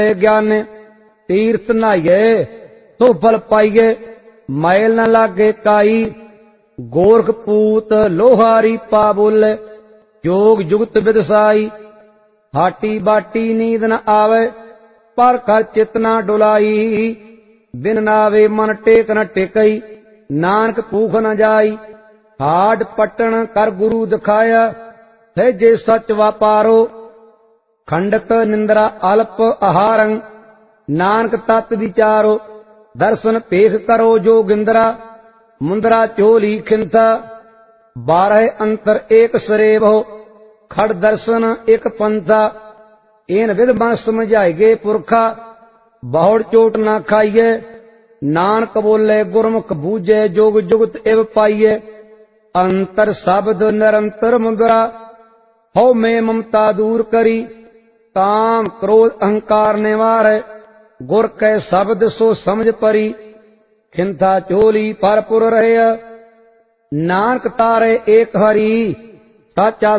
ज्ञान तीर्थ नहाइए तो फल पाइए मैल न लागे काई गोरख पूत लोहारी पा बोले जोग जुगत विदसाई हाटी बाटी नींद न आवे पर कर चित न डुलाई बिन नावे मन टेक न टेकई नानक भूख न जाई हाट पटन कर गुरु दिखाया है जे सच वापारो खंडक निंद्रा अल्प आहारं नानक तत् विचारो दर्शन पेख करो जो गिंदरा मुंदरा चोली खिंथा 12 अंतर एक सरेबो खड़ दर्शन एक पंथा इन विध मन समझाइए पुरखा बहुड़ चोट ना खाइए नानक बोले गुरमुख बूझे जोग जुगत एव पाइए अंतर शब्द निरंतर मुद्रा हो में ममता दूर करी काम क्रोध अहंकार निवार गुर कै शब्द सो समझ परी खिंथा चोली परपुर रहे नानक तारे एक हरि साचा